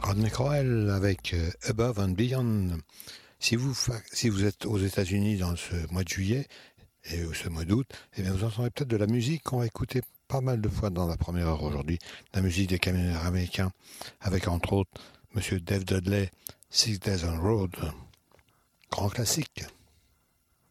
Rodney Crowell avec Above and Beyond. Si vous êtes aux États-Unis dans ce mois de juillet et ce mois d'août, eh bien vous entendrez peut-être de la musique qu'on va écouter pas mal de fois dans la première heure aujourd'hui. La musique des camionneurs américains avec entre autres Monsieur Dave Dudley, Six Days on Road. Grand classique.